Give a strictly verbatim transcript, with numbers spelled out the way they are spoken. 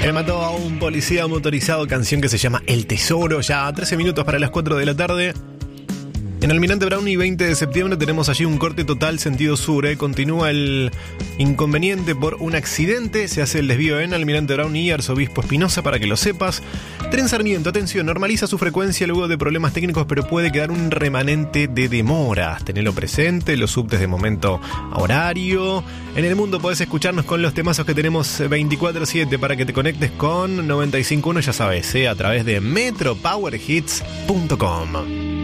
Él mató a un policía motorizado, canción que se llama El Tesoro, ya a trece minutos para las cuatro de la tarde. En Almirante Brown y veinte de septiembre tenemos allí un corte total sentido sur, ¿eh? Continúa el inconveniente por un accidente, se hace el desvío en Almirante Brown y Arzobispo Espinosa, para que lo sepas. Tren Sarmiento, atención, normaliza su frecuencia luego de problemas técnicos, pero puede quedar un remanente de demoras. Tenelo presente, los subtes de momento a horario. En el mundo podés escucharnos con los temazos que tenemos veinticuatro siete para que te conectes con noventa y cinco punto uno, ya sabes, ¿eh? A través de metro power hits punto com.